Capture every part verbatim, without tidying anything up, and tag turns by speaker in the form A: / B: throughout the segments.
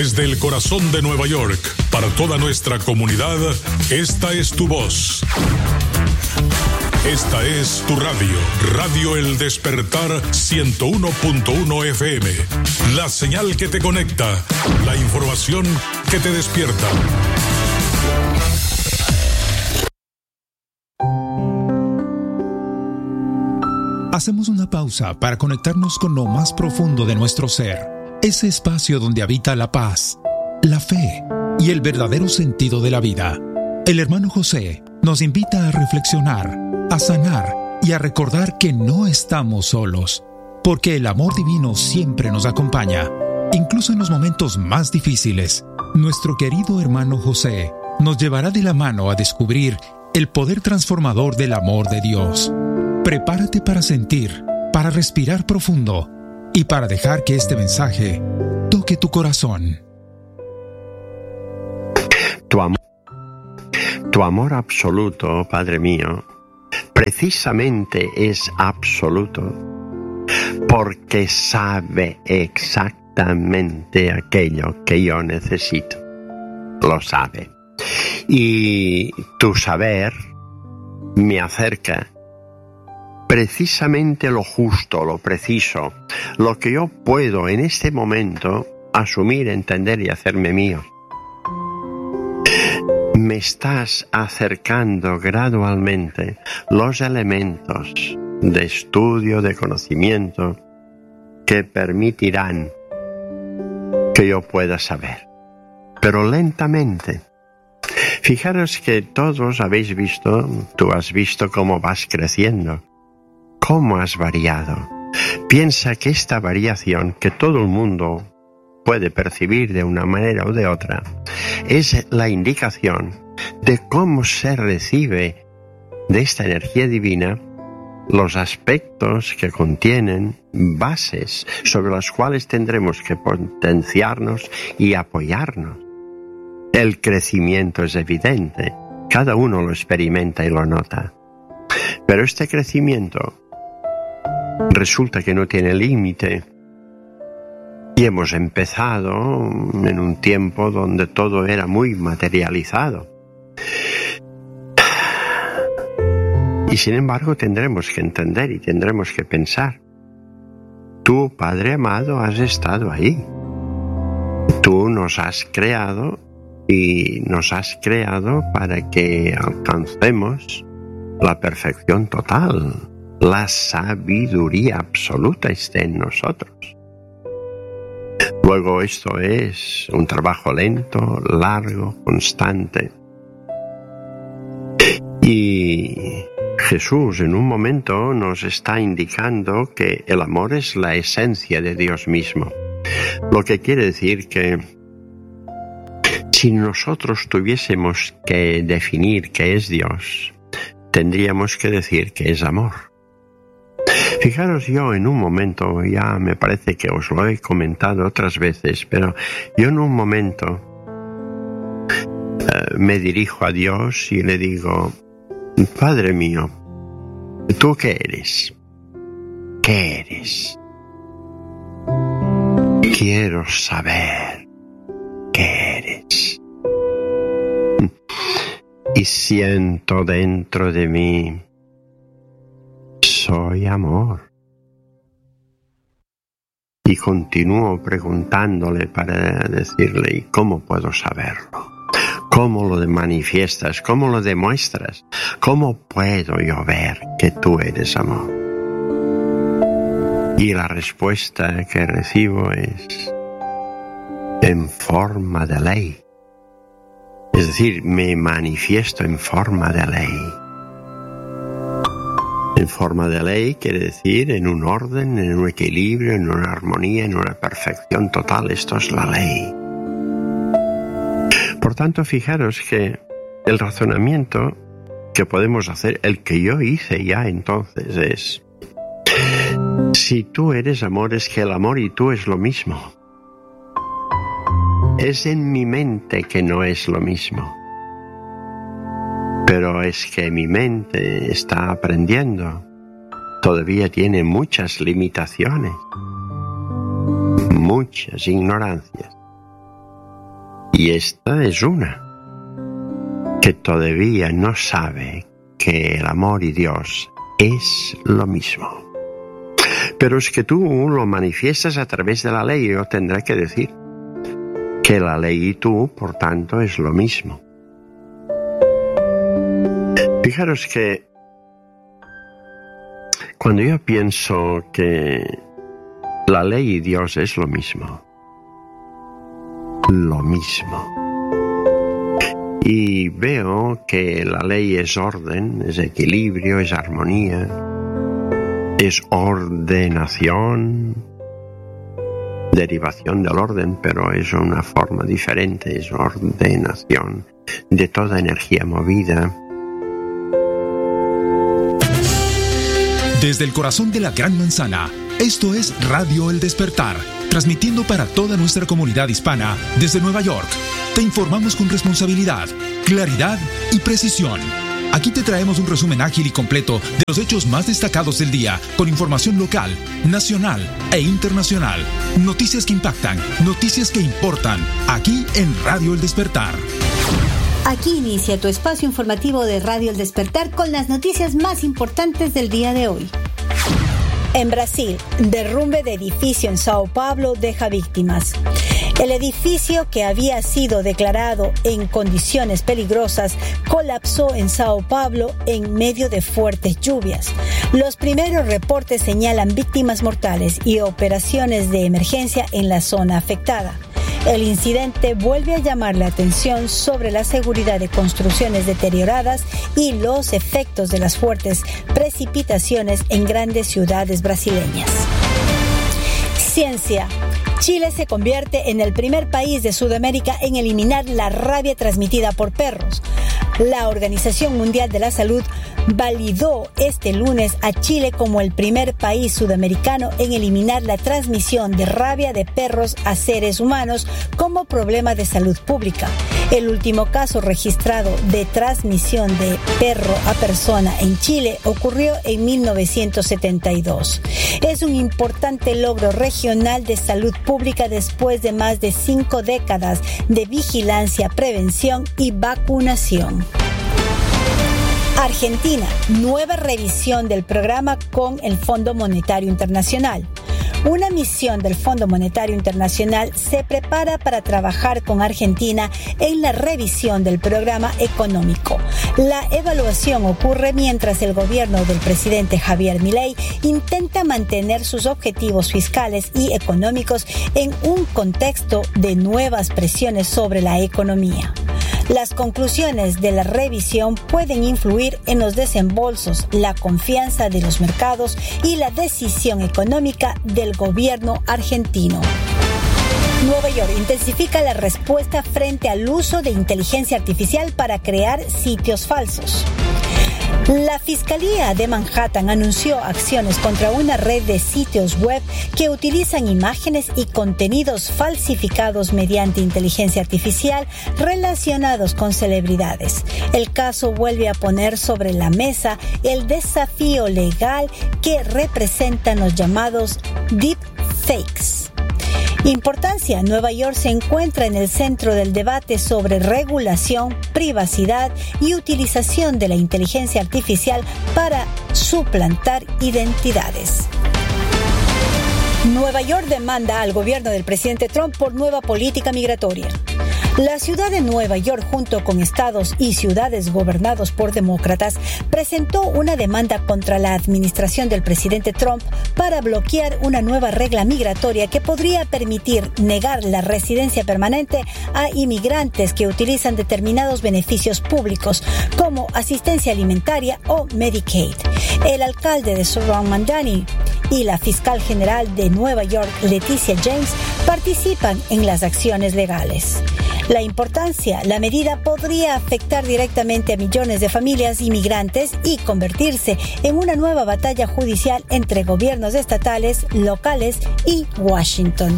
A: Desde el corazón de Nueva York, para toda nuestra comunidad, esta es tu voz. Esta es tu radio, Radio El Despertar ciento uno punto uno F M. La señal que te conecta, la información que te despierta.
B: Hacemos una pausa para conectarnos con lo más profundo de nuestro ser, ese espacio donde habita la paz, la fe y el verdadero sentido de la vida. El hermano José nos invita a reflexionar, a sanar y a recordar que no estamos solos, porque el amor divino siempre nos acompaña, incluso en los momentos más difíciles. Nuestro querido hermano José nos llevará de la mano a descubrir el poder transformador del amor de Dios. Prepárate para sentir, para respirar profundo y para dejar que este mensaje toque tu corazón.
C: Tu amor, tu amor absoluto, Padre mío, precisamente es absoluto porque sabe exactamente aquello que yo necesito. Lo sabe. Y tu saber me acerca precisamente lo justo, lo preciso, lo que yo puedo en este momento asumir, entender y hacerme mío. Me estás acercando gradualmente los elementos de estudio, de conocimiento, que permitirán que yo pueda saber, pero lentamente. Fijaros que todos habéis visto, tú has visto cómo vas creciendo, cómo has variado. Piensa que esta variación que todo el mundo puede percibir de una manera o de otra es la indicación de cómo se recibe de esta energía divina los aspectos que contienen bases sobre las cuales tendremos que potenciarnos y apoyarnos. El crecimiento es evidente, cada uno lo experimenta y lo nota, pero este crecimiento resulta que no tiene límite. Y hemos empezado en un tiempo donde todo era muy materializado. Y sin embargo tendremos que entender y tendremos que pensar. Tú, Padre amado, has estado ahí. Tú nos has creado y nos has creado para que alcancemos la perfección total. La sabiduría absoluta esté en nosotros. Luego esto es un trabajo lento, largo, constante. Y Jesús en un momento nos está indicando que el amor es la esencia de Dios mismo. Lo que quiere decir que si nosotros tuviésemos que definir qué es Dios, tendríamos que decir que es amor. Fijaros, yo en un momento, ya me parece que os lo he comentado otras veces, pero yo en un momento eh, me dirijo a Dios y le digo: Padre mío, ¿tú qué eres? ¿Qué eres? Quiero saber qué eres. Y siento dentro de mí: soy amor. Y continúo preguntándole para decirle: ¿y cómo puedo saberlo? ¿Cómo lo manifiestas? ¿Cómo lo demuestras? ¿Cómo puedo yo ver que tú eres amor? Y la respuesta que recibo es: en forma de ley. Es decir, me manifiesto en forma de ley. En forma de ley quiere decir en un orden, en un equilibrio, en una armonía, en una perfección total. Esto es la ley. Por tanto, fijaros que el razonamiento que podemos hacer, el que yo hice ya entonces, es: si tú eres amor, es que el amor y tú es lo mismo. Es en mi mente que no es lo mismo. Pero es que mi mente está aprendiendo. Todavía tiene muchas limitaciones, muchas ignorancias. Y esta es una que todavía no sabe que el amor y Dios es lo mismo. Pero es que tú lo manifiestas a través de la ley. Yo tendré que decir que la ley y tú, por tanto, es lo mismo. Fijaros que cuando yo pienso que la ley y Dios es lo mismo, lo mismo, y veo que la ley es orden, es equilibrio, es armonía, es ordenación, derivación del orden, pero es una forma diferente, es ordenación de toda energía movida.
B: Desde el corazón de la Gran Manzana, esto es Radio El Despertar, transmitiendo para toda nuestra comunidad hispana desde Nueva York. Te informamos con responsabilidad, claridad y precisión. Aquí te traemos un resumen ágil y completo de los hechos más destacados del día, con información local, nacional e internacional. Noticias que impactan, noticias que importan, aquí en Radio El Despertar.
D: Aquí inicia tu espacio informativo de Radio El Despertar con las noticias más importantes del día de hoy. En Brasil, derrumbe de edificio en Sao Paulo deja víctimas. El edificio, que había sido declarado en condiciones peligrosas, colapsó en Sao Paulo en medio de fuertes lluvias. Los primeros reportes señalan víctimas mortales y operaciones de emergencia en la zona afectada. El incidente vuelve a llamar la atención sobre la seguridad de construcciones deterioradas y los efectos de las fuertes precipitaciones en grandes ciudades brasileñas. Ciencia. Chile se convierte en el primer país de Sudamérica en eliminar la rabia transmitida por perros. La Organización Mundial de la Salud validó este lunes a Chile como el primer país sudamericano en eliminar la transmisión de rabia de perros a seres humanos como problema de salud pública. El último caso registrado de transmisión de perro a persona en Chile ocurrió en mil novecientos setenta y dos. Es un importante logro regional de salud pública después de más de cinco décadas de vigilancia, prevención y vacunación. Argentina, nueva revisión del programa con el Fondo Monetario Internacional. Una misión del Fondo Monetario Internacional se prepara para trabajar con Argentina en la revisión del programa económico. La evaluación ocurre mientras el gobierno del presidente Javier Milei intenta mantener sus objetivos fiscales y económicos en un contexto de nuevas presiones sobre la economía. Las conclusiones de la revisión pueden influir en los desembolsos, la confianza de los mercados y la decisión económica del gobierno argentino. Nueva York intensifica la respuesta frente al uso de inteligencia artificial para crear sitios falsos. La Fiscalía de Manhattan anunció acciones contra una red de sitios web que utilizan imágenes y contenidos falsificados mediante inteligencia artificial relacionados con celebridades. El caso vuelve a poner sobre la mesa el desafío legal que representan los llamados deepfakes. Importancia. Nueva York se encuentra en el centro del debate sobre regulación, privacidad y utilización de la inteligencia artificial para suplantar identidades. Nueva York demanda al gobierno del presidente Trump por nueva política migratoria. La ciudad de Nueva York, junto con estados y ciudades gobernados por demócratas, presentó una demanda contra la administración del presidente Trump para bloquear una nueva regla migratoria que podría permitir negar la residencia permanente a inmigrantes que utilizan determinados beneficios públicos, como asistencia alimentaria o Medicaid. El alcalde de Surround Mandani y la fiscal general de Nueva York, Leticia James, participan en las acciones legales. La importancia, la medida podría afectar directamente a millones de familias inmigrantes y convertirse en una nueva batalla judicial entre gobiernos estatales, locales y Washington.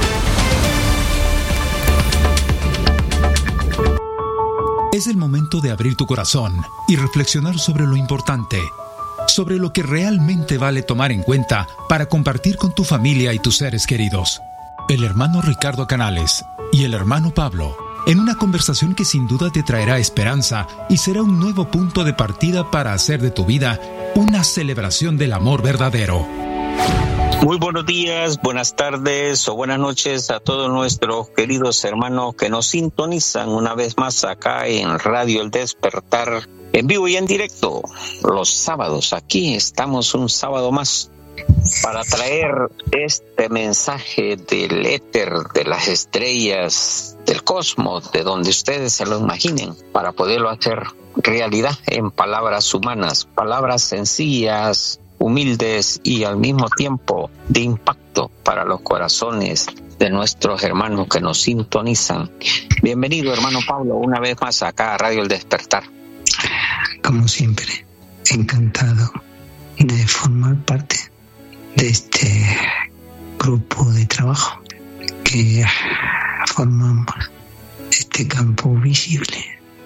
B: Es el momento de abrir tu corazón y reflexionar sobre lo importante, sobre lo que realmente vale tomar en cuenta para compartir con tu familia y tus seres queridos. El hermano Ricardo Canales y el hermano Pablo en una conversación que sin duda te traerá esperanza y será un nuevo punto de partida para hacer de tu vida una celebración del amor verdadero.
E: Muy buenos días, buenas tardes o buenas noches a todos nuestros queridos hermanos que nos sintonizan una vez más acá en Radio El Despertar, en vivo y en directo, los sábados. Aquí estamos un sábado más para traer este mensaje del éter, de las estrellas, del cosmos, de donde ustedes se lo imaginen, para poderlo hacer realidad en palabras humanas, palabras sencillas, humildes y al mismo tiempo de impacto para los corazones de nuestros hermanos que nos sintonizan. Bienvenido, hermano Pablo, una vez más acá a Radio El Despertar.
F: Como siempre, encantado de formar parte de este grupo de trabajo que formamos este campo visible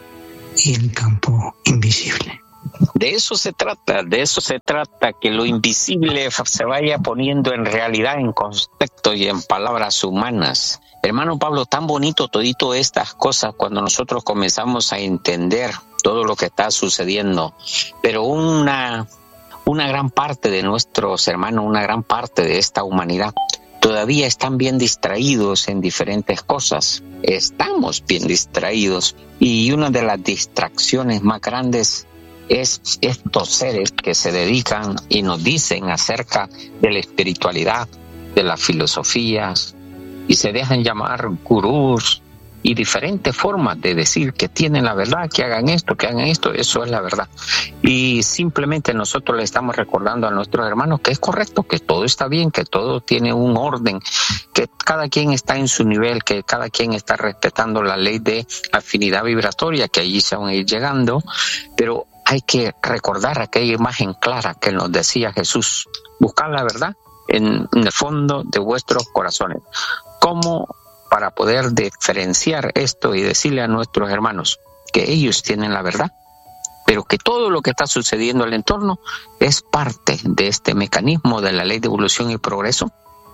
F: y el campo invisible.
E: De eso se trata, de eso se trata, que lo invisible se vaya poniendo en realidad, en concepto y en palabras humanas. Hermano Pablo, tan bonito todito estas cosas cuando nosotros comenzamos a entender todo lo que está sucediendo, pero una, una gran parte de nuestros hermanos, una gran parte de esta humanidad todavía están bien distraídos en diferentes cosas. Estamos bien distraídos y una de las distracciones más grandes es estos seres que se dedican y nos dicen acerca de la espiritualidad, de las filosofías, y se dejan llamar gurús y diferentes formas de decir que tienen la verdad, que hagan esto, que hagan esto, eso es la verdad. Y simplemente nosotros le estamos recordando a nuestros hermanos que es correcto, que todo está bien, que todo tiene un orden, que cada quien está en su nivel, que cada quien está respetando la ley de afinidad vibratoria, que allí se van a ir llegando, pero hay que recordar aquella imagen clara que nos decía Jesús, buscar la verdad en, en el fondo de vuestros corazones. ¿Cómo? Para poder diferenciar esto y decirle a nuestros hermanos que ellos tienen la verdad, pero que todo lo que está sucediendo en el entorno es parte de este mecanismo de la ley de evolución y progreso.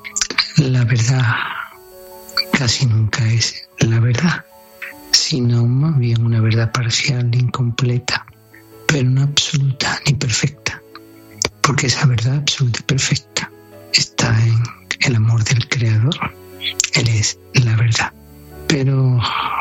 F: La verdad casi nunca es la verdad, sino más bien una verdad parcial, incompleta, pero no absoluta ni perfecta, porque esa verdad absoluta y perfecta está en el amor del Creador. Él es la verdad. Pero,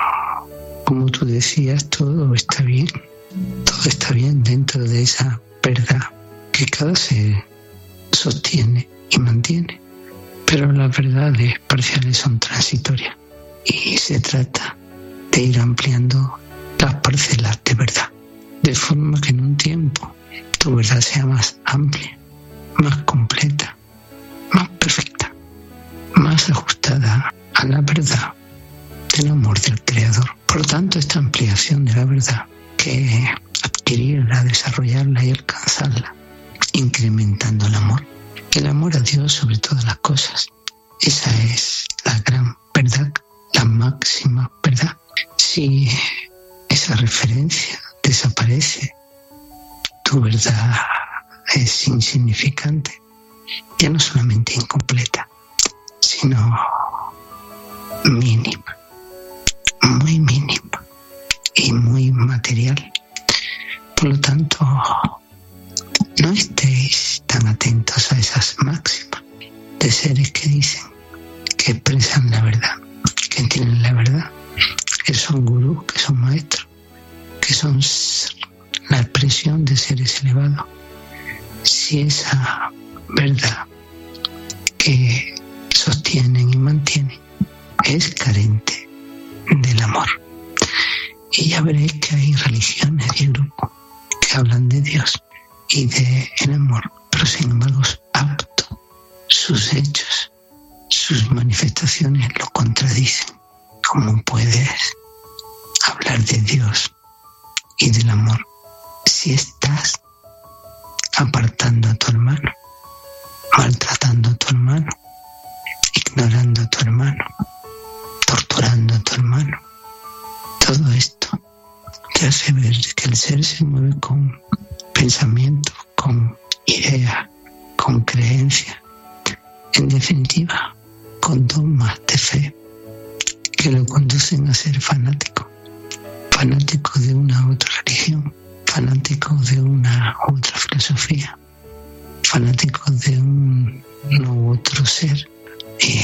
F: como tú decías, todo está bien. Todo está bien dentro de esa verdad que cada ser sostiene y mantiene. Pero las verdades parciales son transitorias y se trata de ir ampliando las parcelas de verdad, de forma que en un tiempo tu verdad sea más amplia, más completa, más perfecta, más ajustada a la verdad del amor del Creador. Por tanto, esta ampliación de la verdad, que adquirirla, desarrollarla y alcanzarla, incrementando el amor, el amor a Dios sobre todas las cosas. Esa es la gran verdad, la máxima verdad. Si esa referencia desaparece, tu verdad es insignificante, ya no solamente incompleta, sino mínima, muy mínima y muy material. Por lo tanto, no estéis tan atentos a esas máximas de seres que dicen, que expresan la verdad, que tienen la verdad, que son gurús, que son maestros, que son la expresión de seres elevados. Si esa verdad que sostienen y mantienen es carente del amor, y ya veréis que hay religiones y grupos que hablan de Dios y de el amor, pero sin embargo apto, sus hechos, sus manifestaciones lo contradicen. ¿Cómo puedes hablar de Dios y del amor si estás apartando a tu hermano, maltratando a tu hermano, ignorando a tu hermano, torturando a tu hermano? Todo esto te hace ver que el ser se mueve con pensamiento, con idea, con creencia, en definitiva, con dogmas de fe que lo conducen a ser fanático, fanático de una u otra religión, fanático de una u otra filosofía, fanático de un u otro ser, y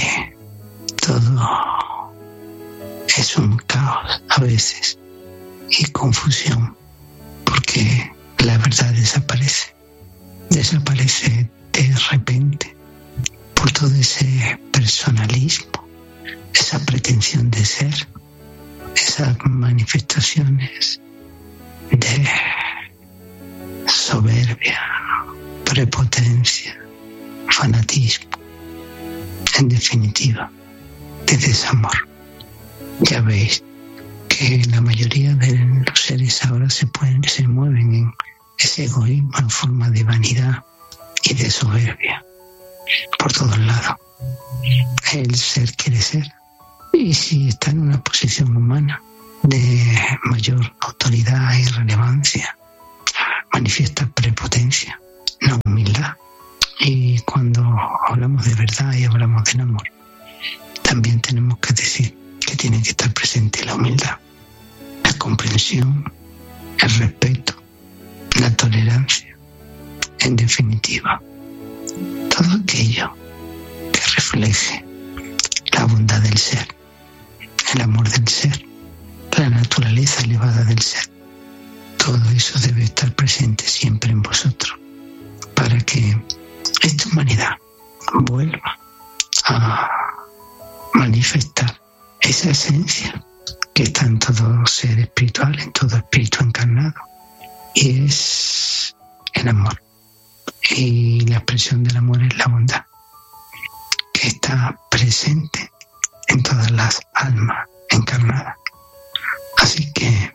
F: todo es un caos a veces y confusión, porque la verdad desaparece, desaparece de repente por todo ese personalismo, esa pretensión de ser, esas manifestaciones de soberbia, prepotencia, fanatismo, en definitiva, de desamor. Ya veis que la mayoría de los seres ahora se pueden, se mueven en ese egoísmo en forma de vanidad y de soberbia por todos lados. El ser quiere ser, y si está en una posición humana de mayor autoridad y relevancia, manifiesta prepotencia, no humildad. Y cuando hablamos de verdad y hablamos del amor, también tenemos que decir que tiene que estar presente la humildad, la comprensión, el respeto, la tolerancia, en definitiva, todo aquello que refleje la bondad del ser, el amor del ser, la naturaleza elevada del ser. Todo eso debe estar presente siempre en vosotros para que esta humanidad vuelva a manifestar esa esencia que está en todo ser espiritual, en todo espíritu encarnado, y es el amor. Y la expresión del amor es la bondad, que está presente en todas las almas encarnadas. Así que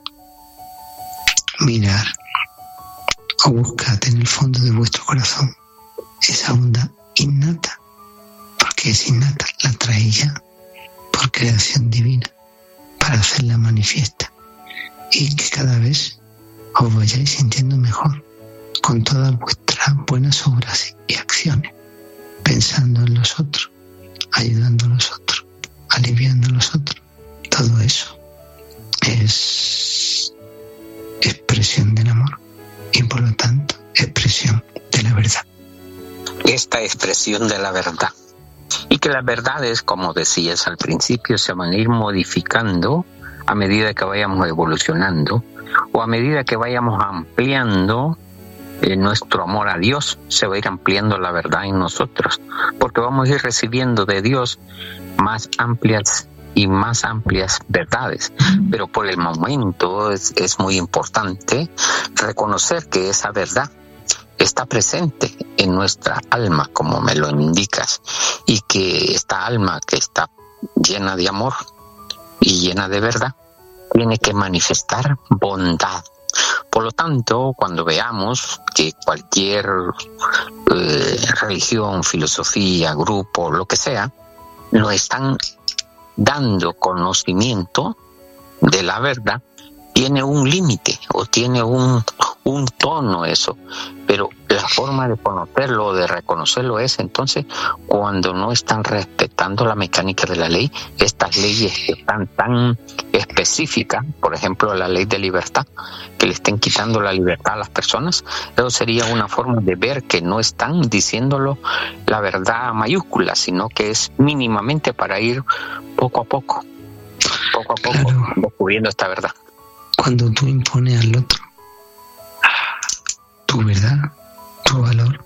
F: mirar o buscad en el fondo de vuestro corazón esa bondad innata, porque es innata, la trae ya por creación divina para hacerla manifiesta, y que cada vez os vayáis sintiendo mejor con todas vuestras buenas obras y acciones, pensando en los otros, ayudando a los otros, aliviando a los otros. Todo eso es expresión del amor y por lo tanto expresión de la verdad.
E: Esta expresión de la verdad, y que las verdades, como decías al principio, se van a ir modificando a medida que vayamos evolucionando, o a medida que vayamos ampliando eh, nuestro amor a Dios, se va a ir ampliando la verdad en nosotros, porque vamos a ir recibiendo de Dios más amplias y más amplias verdades. Pero por el momento es, es muy importante reconocer que esa verdad está presente en nuestra alma, como me lo indicas, y que esta alma que está llena de amor y llena de verdad tiene que manifestar bondad. Por lo tanto, cuando veamos que cualquier eh, religión, filosofía, grupo, lo que sea, nos están dando conocimiento de la verdad, tiene un límite o tiene un, un tono eso, pero la forma de conocerlo o de reconocerlo es entonces cuando no están respetando la mecánica de la ley, estas leyes que están tan específicas, por ejemplo la ley de libertad, que le estén quitando la libertad a las personas. Eso sería una forma de ver que no están diciéndolo la verdad mayúscula, sino que es mínimamente para ir poco a poco, poco a poco, claro, descubriendo esta verdad.
F: Cuando tú impones al otro tu verdad, tu valor,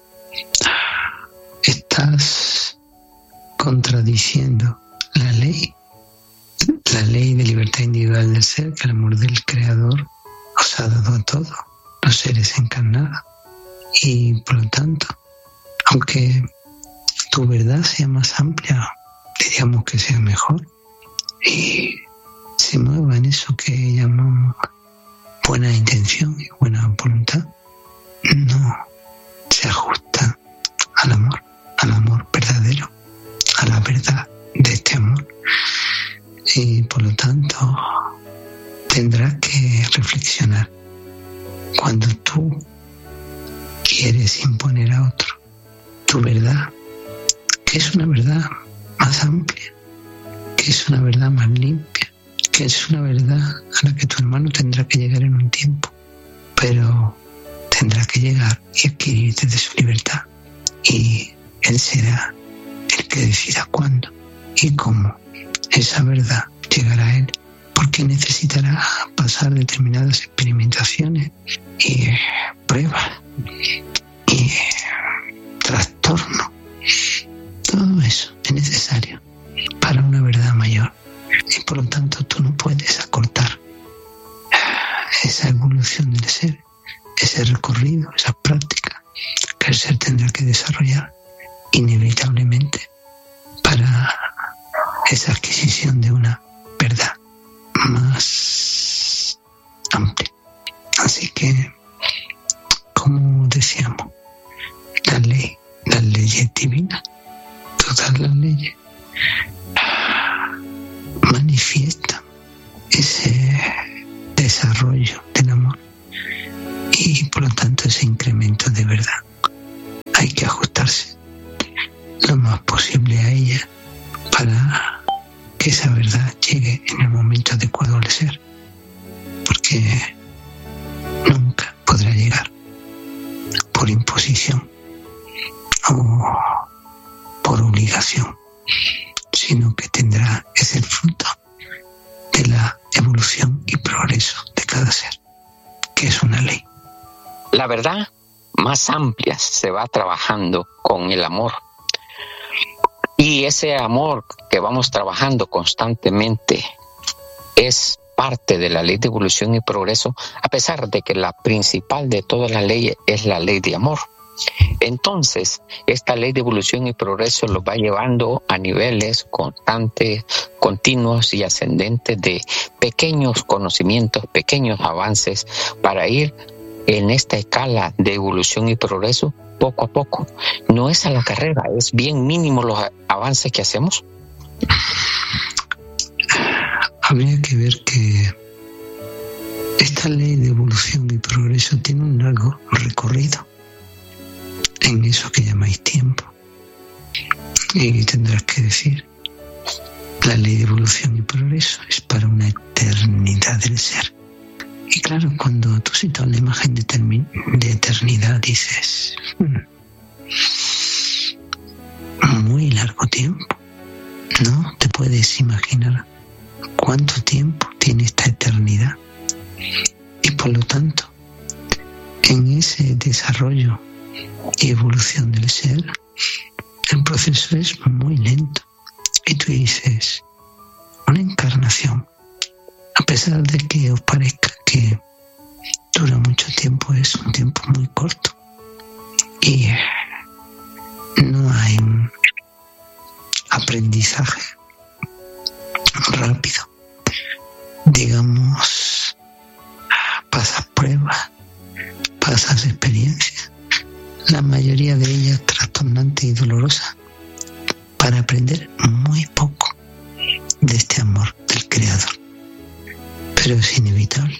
F: estás contradiciendo la ley, la ley de libertad individual del ser, que el amor del Creador os ha dado a todos los seres encarnados. Y por lo tanto, aunque tu verdad sea más amplia, diríamos que sea mejor, y se mueva en eso que llamamos buena intención y buena voluntad, no se ajusta al amor, al amor verdadero, a la verdad de este amor. Y por lo tanto tendrás que reflexionar cuando tú quieres imponer a otro tu verdad, que es una verdad más amplia, que que es una verdad más limpia, que es una verdad a la que tu hermano tendrá que llegar en un tiempo, pero tendrá que llegar y adquirir desde su libertad, y él será el que decida cuándo y cómo esa verdad llegará a él, porque necesitará pasar determinadas experimentaciones y pruebas y trastornos. Todo eso es necesario para una verdad mayor, y por lo tanto tú no puedes acortar esa evolución del ser, ese recorrido, esa práctica que el ser tendrá que desarrollar inevitablemente para esa adquisición de una verdad más amplia. Así que, como decíamos, la ley, las leyes divinas, todas las leyes manifiestan ese desarrollo del amor, y por lo tanto ese incremento de verdad. Hay que ajustarse lo más posible a ella para que esa verdad llegue en el momento adecuado al ser, porque nunca podrá llegar por imposición o por obligación, sino que tendrá que ser fruto de la evolución y progreso de cada ser, que es una ley.
E: La verdad más amplia se va trabajando con el amor. Y ese amor que vamos trabajando constantemente es parte de la ley de evolución y progreso, a pesar de que la principal de todas las leyes es la ley de amor. Entonces, esta ley de evolución y progreso lo va llevando a niveles constantes, continuos y ascendentes de pequeños conocimientos, pequeños avances, para ir en esta escala de evolución y progreso poco a poco. No es a la carrera, es bien mínimo los avances que hacemos.
F: Habría que ver que esta ley de evolución y progreso tiene un largo recorrido en eso que llamáis tiempo. Y tendrás que decir, la ley de evolución y progreso es para una eternidad del ser. Y claro, cuando tú citas la imagen de, termi- de eternidad, dices, hmm, muy largo tiempo. No te puedes imaginar cuánto tiempo tiene esta eternidad. Y por lo tanto, en ese desarrollo y evolución del ser, el proceso es muy lento. Y tú dices, una encarnación, a pesar de que os parezca que dura mucho tiempo, es un tiempo muy corto. Y no hay un aprendizaje rápido. Digamos, pasas pruebas, pasas experiencias, la mayoría de ellas trastornantes y dolorosas, para aprender muy poco de este amor del Creador. Pero es inevitable.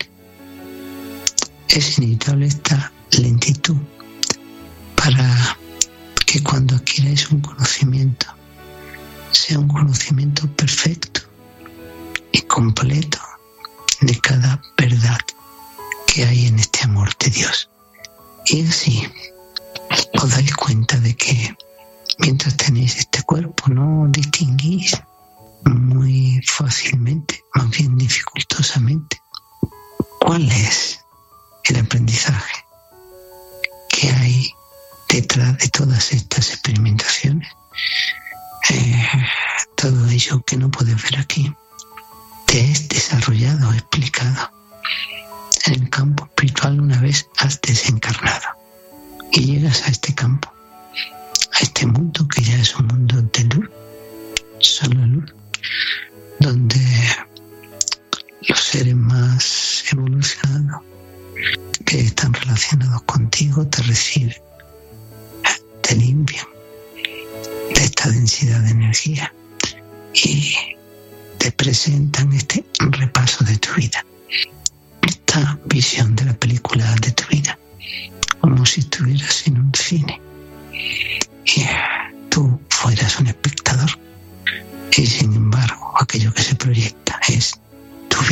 F: Es inevitable esta lentitud para que cuando adquiráis un conocimiento, sea un conocimiento perfecto y completo de cada verdad que hay en este amor de Dios. Y así os dais cuenta de que mientras tenéis este cuerpo no distinguís muy fácilmente, más bien dificultosamente, cuál es el aprendizaje que hay detrás de todas estas experimentaciones. Eh, todo ello que no puedes ver aquí te es desarrollado, explicado en el campo espiritual una vez has desencarnado y llegas a este campo, a este mundo que ya es un mundo de luz, solo luz, donde los seres más evolucionados que están relacionados contigo te reciben, te limpian de esta densidad de energía y te presentan este repaso de tu vida, esta visión de la película de tu vida, como si estuvieras en un cine y tú fueras un espectador. Y sin embargo, aquello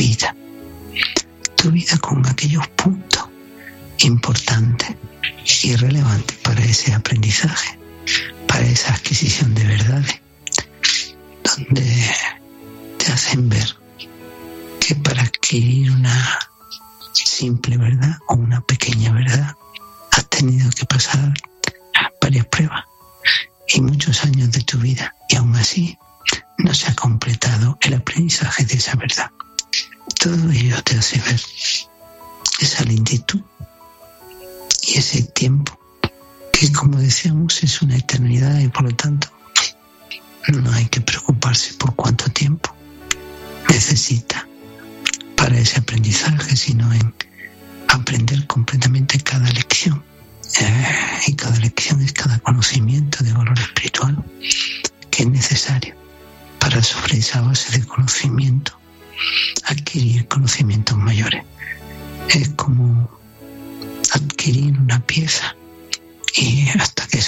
F: vida. Tu vida con aquellos puntos importantes y relevantes para ese aprendizaje, para esa adquisición de verdades, donde te hacen ver que para adquirir una simple verdad o una pequeña verdad has tenido que pasar varias pruebas y muchos años de tu vida, y aún así no se ha completado el aprendizaje de esa verdad. Todo ello te hace ver esa lentitud y ese tiempo que, como decíamos, es una eternidad, y por lo tanto no hay que preocuparse por cuánto tiempo necesita para ese aprendizaje, sino en aprender completamente cada lección. Eh, y cada lección es cada conocimiento de valor espiritual que es necesario para, sobre esa base de conocimiento, adquirir conocimientos mayores. Es como adquirir una pieza, y hasta que